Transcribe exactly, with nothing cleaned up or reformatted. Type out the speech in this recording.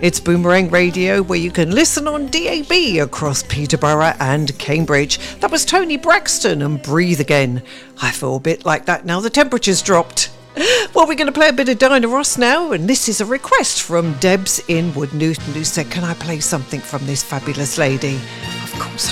It's Boomerang Radio, where you can listen on D A B across Peterborough and Cambridge. That was Tony Braxton and Breathe Again. I feel a bit like that now the temperature's dropped. Well, we're going to play a bit of Diana Ross now, and this is a request from Debs in Wood Newton, who said, can I play something from this fabulous lady? Of course